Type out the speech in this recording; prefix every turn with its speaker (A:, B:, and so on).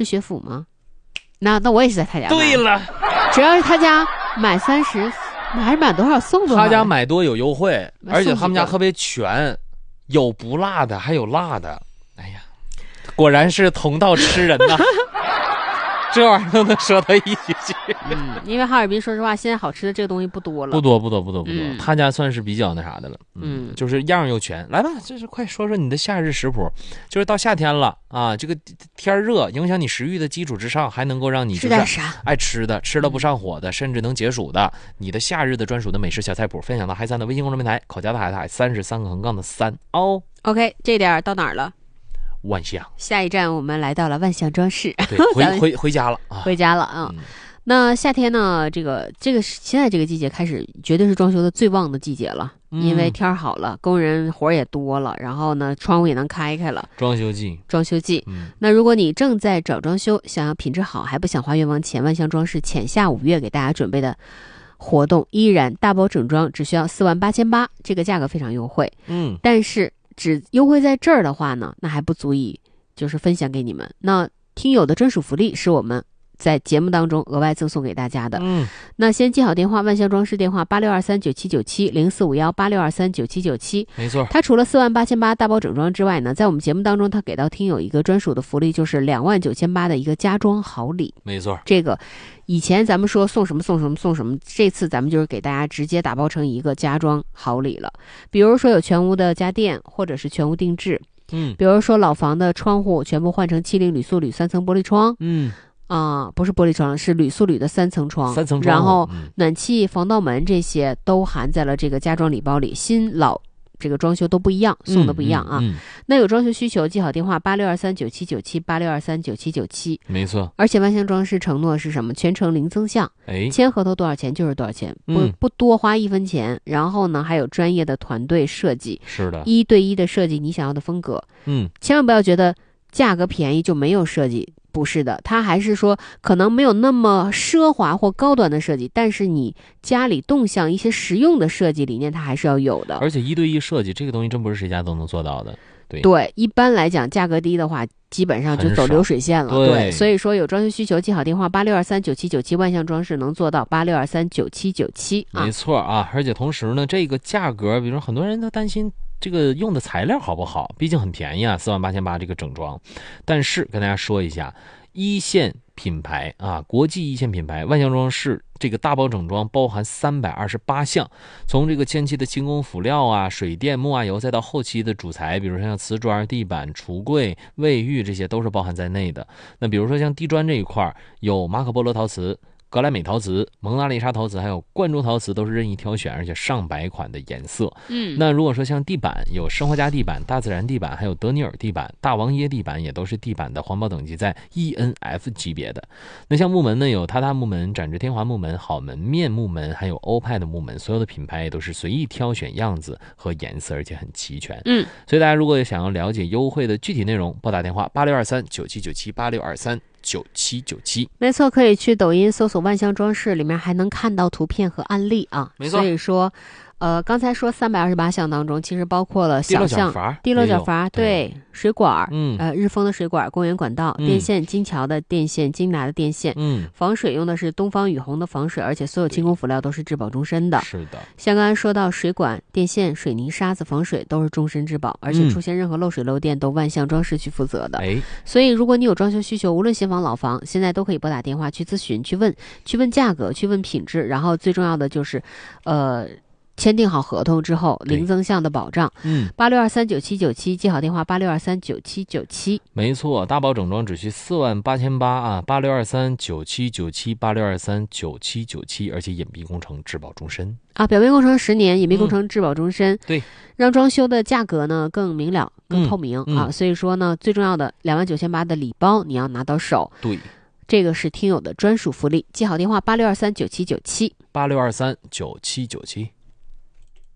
A: 是学府吗？那我也是在他家买。
B: 对了，
A: 只要是他家买30，还是买多少送多少。
B: 他家买多有优惠，而且他们家特别全，有不辣的，还有辣的。哎呀，果然是同道吃人呐。这玩意儿都能说到一起去。
A: 因为哈尔滨说实话现在好吃的这个东西不多了，
B: 不多，他家算是比较那啥的了。就是样又全。来吧，就是快说说你的夏日食谱。就是到夏天了啊，这个天热影响你食欲的基础之上，还能够让你就是爱吃的，吃了不上火的，甚至能解暑的，你的夏日的专属的美食小菜谱分享到海3的微信公众平台，口家的海的海33个3哦。
A: OK， 这点到哪儿了？
B: 万象。
A: 下一站我们来到了万象装饰。
B: 对，回家了啊！
A: 回家了啊！那夏天呢？这个现在这个季节开始，绝对是装修的最旺的季节了，因为天好了，工人活也多了，然后呢，窗户也能开了。装修季。那如果你正在找装修，想要品质好，还不想花冤枉钱，万象装饰浅夏5月给大家准备的活动依然大包整装，只需要48800，这个价格非常优惠。但是只优惠在这儿的话呢，那还不足以就是分享给你们。那听友的专属福利是我们在节目当中额外赠送给大家的。那先记好电话，万象装饰电话86239797045186239797。
B: 没错。
A: 它除了48800大包整装之外呢，在我们节目当中，它给到听友一个专属的福利，就是29800的一个家装好礼。
B: 没错。
A: 这个以前咱们说送什么，这次咱们就是给大家直接打包成一个家装好礼了。比如说有全屋的家电，或者是全屋定制。比如说老房的窗户全部换成70铝塑铝3层玻璃窗。不是玻璃窗，是铝塑铝的3层窗。然后暖气、防盗门这些都含在了这个家装礼包里，新老这个装修都不一样，送的不一样啊。那有装修需求，记好电话8623979786239797。
B: 没错。
A: 而且万象装饰承诺是什么？全程零增项，签合同多少钱就是多少钱，不多花1分钱。然后呢，还有专业的团队设计，
B: 是的
A: ，1对1的设计你想要的风格。千万不要觉得价格便宜就没有设计。不是的，它还是说可能没有那么奢华或高端的设计，但是你家里动向一些实用的设计理念它还是要有的。
B: 而且1对1设计这个东西真不是谁家都能做到的。
A: 对，一般来讲价格低的话基本上就走流水线了。对，所以说有装修需求记好电话86239797，万象装饰能做到86239797。
B: 没错啊。而且同时呢，这个价格比如说很多人都担心这个用的材料好不好，毕竟很便宜啊，48800这个整装。但是跟大家说一下，一线品牌啊，国际一线品牌万象装饰这个大包整装包含328项，从这个前期的轻工辅料啊、水电、木瓦油，再到后期的主材，比如说像瓷砖、地板、橱柜、卫浴，这些都是包含在内的。那比如说像地砖这一块，有马可波罗陶瓷、格莱美陶瓷、蒙娜丽莎陶瓷还有冠州陶瓷都是任意挑选，而且上百款的颜色。那如果说像地板，有生活家地板、大自然地板还有德尼尔地板、大王椰地板，也都是地板的环保等级在 ENF 级别的。那像木门呢，有榻榻木门、展翅天华木门、好门面木门还有欧派的木门，所有的品牌也都是随意挑选样子和颜色，而且很齐全。所以大家如果想要了解优惠的具体内容，拨打电话8623979786239797。
A: 没错，可以去抖音搜索万象装饰，里面还能看到图片和案例啊。
B: 没错。
A: 所以说刚才说328项当中，其实包括了小项地漏角阀，对，水管，日丰的水管、公园管道、电线、金桥的电线、金达的电线，防水用的是东方雨虹的防水，而且所有轻工辅料都是质保终身的。
B: 是的。
A: 像刚才说到水管、电线、水泥、沙子防水都是终身质保，而且出现任何漏水漏电都万象装饰去负责的。所以如果你有装修需求，无论新房老房，现在都可以拨打电话去咨询、去问价格、去问品质，然后最重要的就是签订好合同之后，零增项的保障。86239797，记好电话86239797。
B: 没错，大包整装只需48800啊，86239797，86239797，而且隐蔽工程质保终身
A: 啊，表面工程10年，隐蔽工程质保终身。
B: 对，
A: 让装修的价格呢更明了、更透明啊。所以说呢，最重要的29800的礼包你要拿到手。
B: 对。
A: 这个是听友的专属福利，记好电话86239797，86239797。